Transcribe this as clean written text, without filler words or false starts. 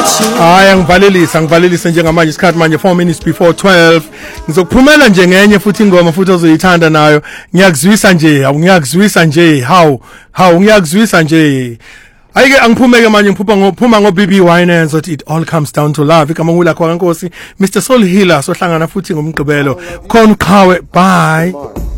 Hayi ngivalelisa njengamanje isikhathi manje 4 minutes before 12 ngizokuphumela nje ngenye futhi ingoma futhi ozoyithanda nayo ngiyakuzwisa nje ngiyakuzwisa nje ayike angiphumeke manje ngiphuma ngo BB Winans that it all comes down to love igama ngulakho kankosi Mr Soul Healer sohlangana futhi ngomgqibelo khona uqhawe bye.